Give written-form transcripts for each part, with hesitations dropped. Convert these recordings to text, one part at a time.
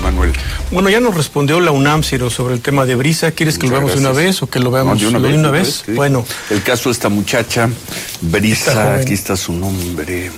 Manuel. Bueno, ya nos respondió la UNAM, Ciro, sobre el tema de Brisa. ¿Quieres que lo veamos de una vez o que lo veamos de una vez? Sí. Bueno. El caso de esta muchacha, Brisa, aquí está su nombre,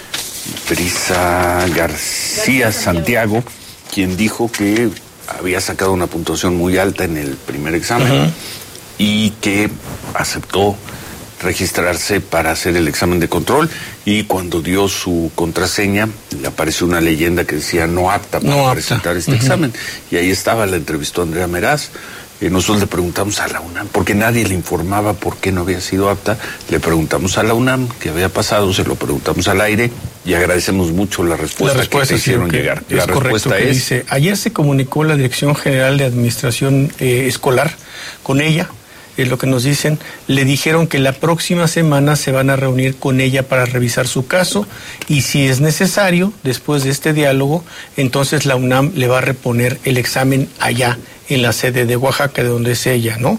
Brisa García Santiago, quien dijo que había sacado una puntuación muy alta en el primer examen y que aceptó registrarse para hacer el examen de control, y cuando dio su contraseña le apareció una leyenda que decía no apta para presentar este examen, y ahí estaba, la entrevistó Andrea Meraz. Nosotros le preguntamos a la UNAM, porque nadie le informaba por qué no había sido apta, le preguntamos a la UNAM qué había pasado, se lo preguntamos al aire, y agradecemos mucho la respuesta que te hicieron llegar. La respuesta es: dice, ayer se comunicó la Dirección General de Administración Escolar con ella. Es lo que nos dicen. Le dijeron que la próxima semana se van a reunir con ella para revisar su caso, y si es necesario, después de este diálogo, entonces la UNAM le va a reponer el examen allá en la sede de Oaxaca, de donde es ella, ¿no?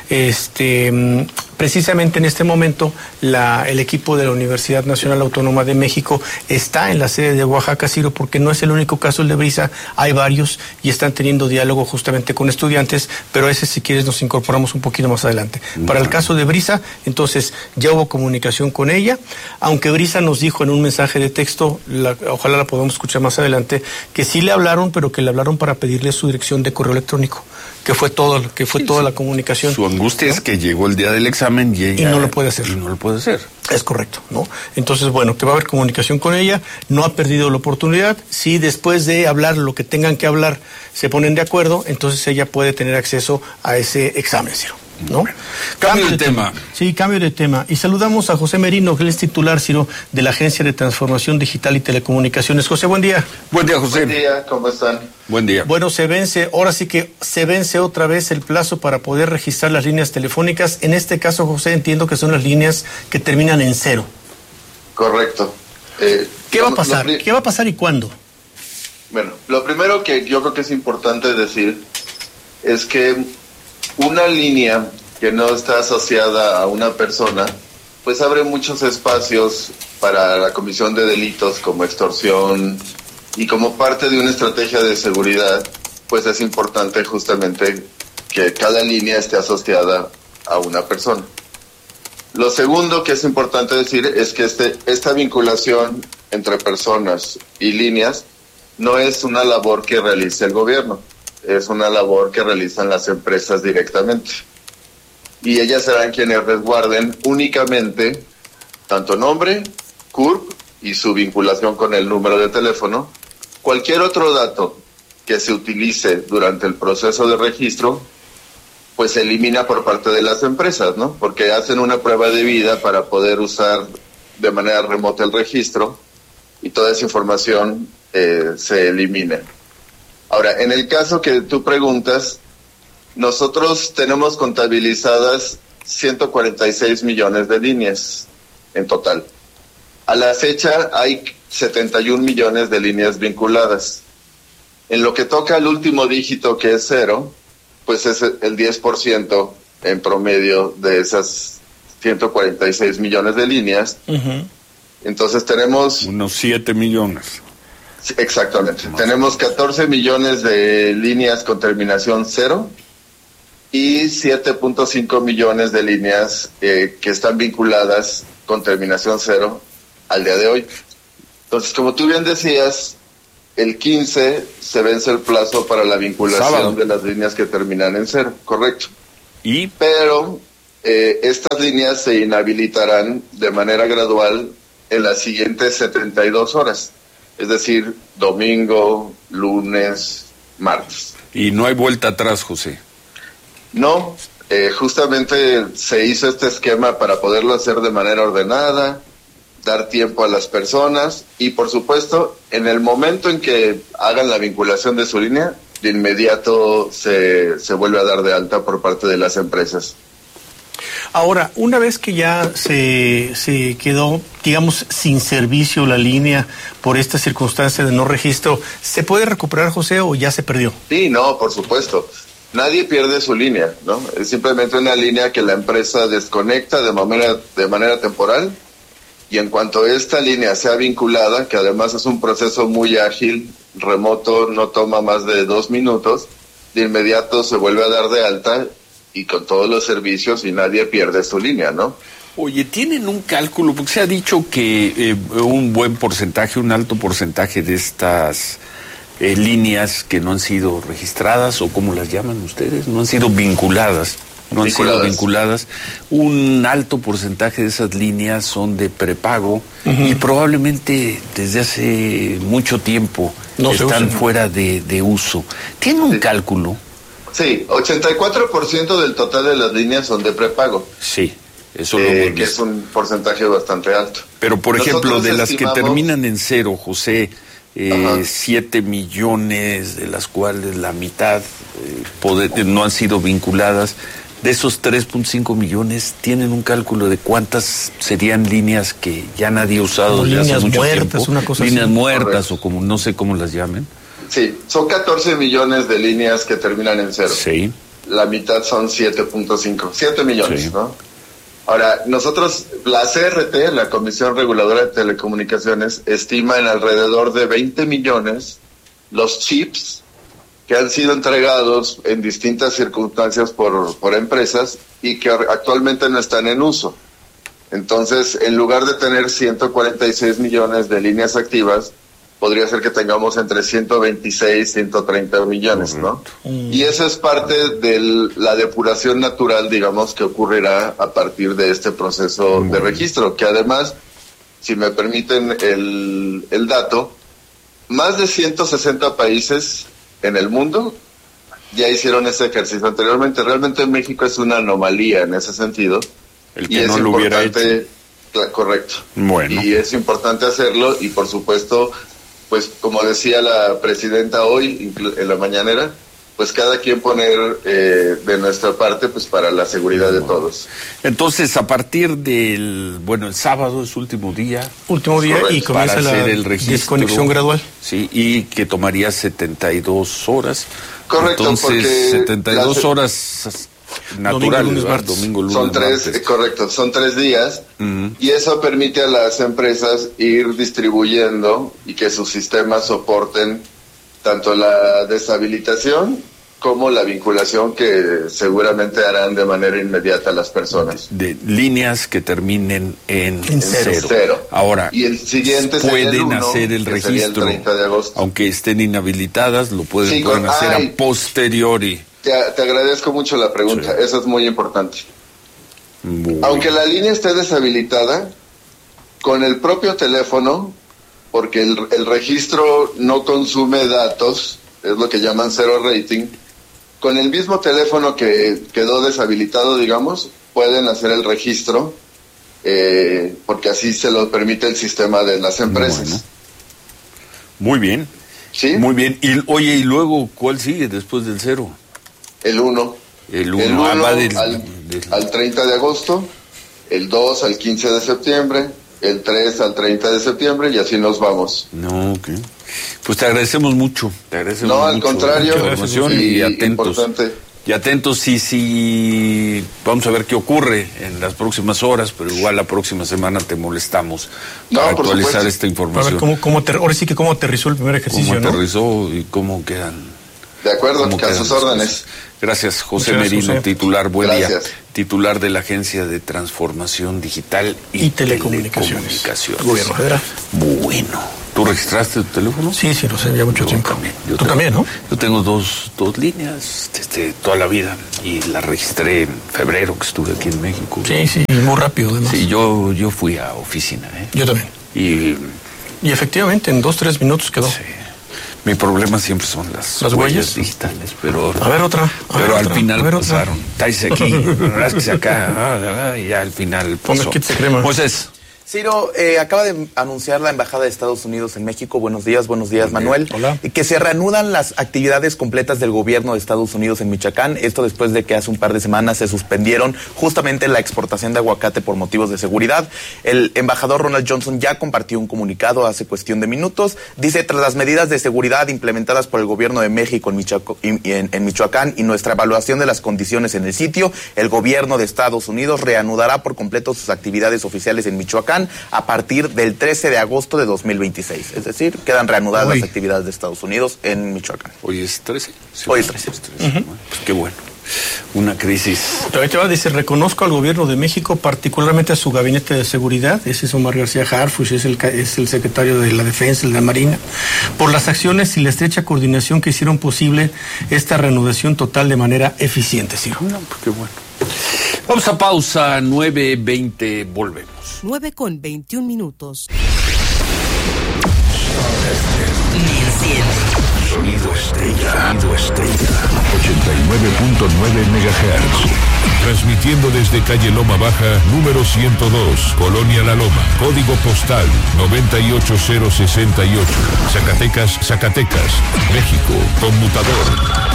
Precisamente en este momento el equipo de la Universidad Nacional Autónoma de México está en la sede de Oaxaca, Ciro, porque no es el único caso el de Brisa, hay varios y están teniendo diálogo justamente con estudiantes, pero ese, si quieres, nos incorporamos un poquito más adelante. Para el caso de Brisa, entonces ya hubo comunicación con ella, aunque Brisa nos dijo en un mensaje de texto, ojalá la podamos escuchar más adelante, que sí le hablaron, pero que le hablaron para pedirle su dirección de correo electrónico, que fue toda la comunicación. Su angustia, ¿no?, es que llegó el día del examen y ella... Y no lo puede hacer. Y no lo puede hacer. Es correcto, ¿no? Entonces, bueno, que va a haber comunicación con ella, no ha perdido la oportunidad. Si después de hablar lo que tengan que hablar se ponen de acuerdo, entonces ella puede tener acceso a ese examen, Ciro, ¿no? Bueno, cambio de tema. Sí, cambio de tema. Y saludamos a José Merino, que él es titular, Ciro, de la Agencia de Transformación Digital y Telecomunicaciones. José, buen día. Buen día, José. Buen día, ¿cómo están? Buen día. Bueno, ahora sí que se vence otra vez el plazo para poder registrar las líneas telefónicas. En este caso, José, entiendo que son las líneas que terminan en 0. Correcto. ¿Qué va a pasar? ¿Qué va a pasar y cuándo? Bueno, lo primero que yo creo que es importante decir es que una línea que no está asociada a una persona, pues abre muchos espacios para la comisión de delitos como extorsión, y como parte de una estrategia de seguridad, pues es importante justamente que cada línea esté asociada a una persona. Lo segundo que es importante decir es que esta vinculación entre personas y líneas no es una labor que realice el gobierno, es una labor que realizan las empresas directamente. Y ellas serán quienes resguarden únicamente tanto nombre, CURP y su vinculación con el número de teléfono. Cualquier otro dato que se utilice durante el proceso de registro, pues se elimina por parte de las empresas, ¿no? Porque hacen una prueba de vida para poder usar de manera remota el registro, y toda esa información se elimina. Ahora, en el caso que tú preguntas, nosotros tenemos contabilizadas 146 millones de líneas en total. A la fecha hay 71 millones de líneas vinculadas. En lo que toca al último dígito, que es 0, pues es el 10% en promedio de esas 146 millones de líneas. Entonces tenemos... unos 7 millones. Exactamente. Tenemos 14 millones de líneas con terminación 0 y 7.5 millones de líneas que están vinculadas con terminación 0 al día de hoy. Entonces, como tú bien decías, el 15 se vence el plazo para la vinculación de las líneas que terminan en 0, correcto. Pero estas líneas se inhabilitarán de manera gradual en las siguientes 72 horas. Es decir, domingo, lunes, martes. Y no hay vuelta atrás, José. No, justamente se hizo este esquema para poderlo hacer de manera ordenada, dar tiempo a las personas y, por supuesto, en el momento en que hagan la vinculación de su línea, de inmediato se vuelve a dar de alta por parte de las empresas. Ahora, una vez que ya se quedó, digamos, sin servicio la línea por esta circunstancia de no registro, ¿se puede recuperar, José, o ya se perdió? Sí, no, por supuesto. Nadie pierde su línea, ¿no? Es simplemente una línea que la empresa desconecta de manera temporal y en cuanto esta línea sea vinculada, que además es un proceso muy ágil, remoto, no toma más de 2 minutos, de inmediato se vuelve a dar de alta y con todos los servicios y nadie pierde su línea, ¿no? Oye, ¿tienen un cálculo? Porque se ha dicho que un buen porcentaje, un alto porcentaje de estas líneas que no han sido registradas, o ¿cómo las llaman ustedes? No han sido vinculadas. No han sido vinculadas. Un alto porcentaje de esas líneas son de prepago y probablemente desde hace mucho tiempo están fuera de uso. ¿Tiene un cálculo? Sí, 84% del total de las líneas son de prepago. Sí. Eso lo hemos visto. Que es un porcentaje bastante alto. Pero, por ejemplo, de las que terminan en 0, José, 7 millones, de las cuales la mitad no han sido vinculadas, de esos 3.5 millones, ¿tienen un cálculo de cuántas serían líneas que ya nadie ha usado desde hace mucho tiempo? Una cosa líneas así. muertas, Correcto. o como no sé cómo las llamen. Sí, son 14 millones de líneas que terminan en 0. Sí. La mitad son 7.5, 7 millones, Sí. ¿no? Ahora, nosotros, la CRT, la Comisión Reguladora de Telecomunicaciones, estima en alrededor de 20 millones los chips que han sido entregados en distintas circunstancias por empresas y que actualmente no están en uso. Entonces, en lugar de tener 146 millones de líneas activas, podría ser que tengamos entre 126 y 130 millones, ¿no? Y eso es parte de la depuración natural, digamos, que ocurrirá a partir de este proceso de registro, que además, si me permiten el dato, más de 160 países en el mundo ya hicieron ese ejercicio anteriormente. Realmente México es una anomalía en ese sentido. El que no lo hubiera hecho. Correcto. Bueno. Y es importante hacerlo y, por supuesto, pues como decía la presidenta hoy en la mañanera, pues cada quien poner de nuestra parte pues para la seguridad de todos. Entonces, a partir del, el sábado es último día. Último día Correcto. y comienza Para la hacer el registro, desconexión gradual. Sí, y que tomaría 72 horas. Correcto, entonces, porque 72 horas naturales, domingo, lunes, son 3, martes. Correcto, son 3 días, y eso permite a las empresas ir distribuyendo y que sus sistemas soporten tanto la deshabilitación como la vinculación que seguramente harán de manera inmediata las personas. De líneas que terminen en cero. Ahora, y el siguiente pueden hacer el registro, el 30 de agosto. aunque estén inhabilitadas, lo pueden hacer a posteriori. Te agradezco mucho la pregunta, eso es muy importante. Aunque la línea esté deshabilitada, con el propio teléfono, porque el registro no consume datos, es lo que llaman zero rating, con el mismo teléfono que quedó deshabilitado, digamos, pueden hacer el registro, porque así se lo permite el sistema de las empresas. Bueno. Muy bien. ¿Sí? Muy bien. Y oye, ¿y luego cuál sigue después del 0? El 1. El 1 va al 30 de agosto, el 2 al 15 de septiembre, el 3 al 30 de septiembre y así nos vamos. No, ok. Pues te agradecemos mucho. No, al contrario. Información y atentos. Importante. Y atentos, sí, vamos a ver qué ocurre en las próximas horas, pero igual la próxima semana te molestamos para actualizar esta información. A ver ahora sí que cómo aterrizó el primer ejercicio, ¿Cómo aterrizó y cómo quedan? De acuerdo, a sus órdenes. Gracias, José Merino, titular, día, titular de la Agencia de Transformación Digital y Telecomunicaciones. Gobierno federal. Bueno, ¿tú registraste tu teléfono? Sí, lo sé, ya mucho tiempo. También. Tú también, ¿no? Yo tengo dos líneas desde toda la vida y las registré en febrero que estuve aquí en México. Sí, muy rápido además. Sí, yo fui a oficina. Yo también. Y efectivamente en 2-3 minutos quedó. Sí. Mi problema siempre son las huellas digitales, pero... A ver otra. Pero al final pasaron. Táise aquí, rasquese acá, y ya al final pasó. Pues Ciro, acaba de anunciar la Embajada de Estados Unidos en México, buenos días Manuel, hola, que se reanudan las actividades completas del gobierno de Estados Unidos en Michoacán, esto después de que hace un par de semanas se suspendieron justamente la exportación de aguacate por motivos de seguridad. El embajador Ronald Johnson ya compartió un comunicado hace cuestión de minutos, dice: tras las medidas de seguridad implementadas por el gobierno de México en Michoacán y nuestra evaluación de las condiciones en el sitio, el gobierno de Estados Unidos reanudará por completo sus actividades oficiales en Michoacán Michoacán a partir del 13 de agosto de 2026. Es decir, quedan reanudadas las actividades de Estados Unidos en Michoacán. ¿Hoy es 13? Sí, hoy es 13. Bueno, pues qué bueno. Una crisis. Dice, reconozco al gobierno de México, particularmente a su gabinete de seguridad, ese es Omar García Harfuch, es el secretario de la Defensa, el de la Marina, por las acciones y la estrecha coordinación que hicieron posible esta reanudación total de manera eficiente, Ciro. No, pues qué bueno. Vamos a pausa, 9:20, volvemos. 9:21. Sonido Estrella. 89.9 MHz. Transmitiendo desde calle Loma Baja, número 102, Colonia La Loma, código postal 98068, Zacatecas, México, conmutador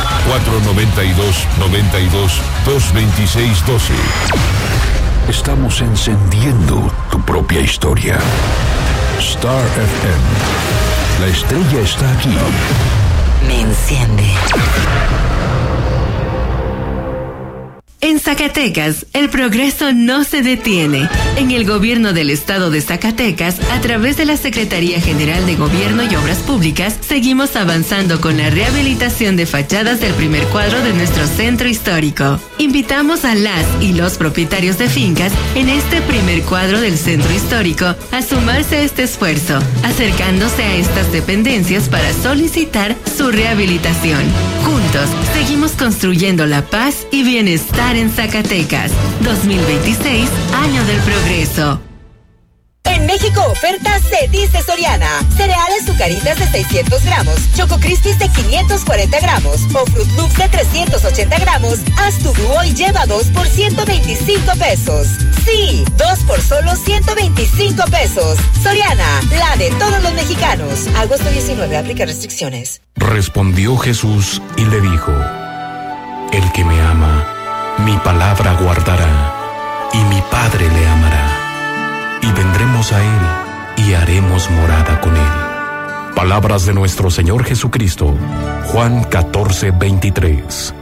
492-92-226-12. Estamos encendiendo tu propia historia. Star FM. La estrella está aquí. Me enciende. En Zacatecas, el progreso no se detiene. En el gobierno del estado de Zacatecas, a través de la Secretaría General de Gobierno y Obras Públicas, seguimos avanzando con la rehabilitación de fachadas del primer cuadro de nuestro centro histórico. Invitamos a las y los propietarios de fincas en este primer cuadro del centro histórico a sumarse a este esfuerzo, acercándose a estas dependencias para solicitar su rehabilitación. Juntos, seguimos construyendo la paz y bienestar en Zacatecas. 2026, año del progreso. En México, oferta se dice Soriana. Cereales Zucaritas de 600 gramos, Choco Crispies de 540 gramos o Fruit Loops de 380 gramos. Haz tu dúo y lleva 2 por 125 pesos. Sí, 2 por solo 125 pesos. Soriana, la de todos los mexicanos. Agosto 19, aplica restricciones. Respondió Jesús y le dijo: El que me ama, mi palabra guardará, y mi Padre le amará. Y vendremos a él, y haremos morada con él. Palabras de nuestro Señor Jesucristo. Juan 14:23.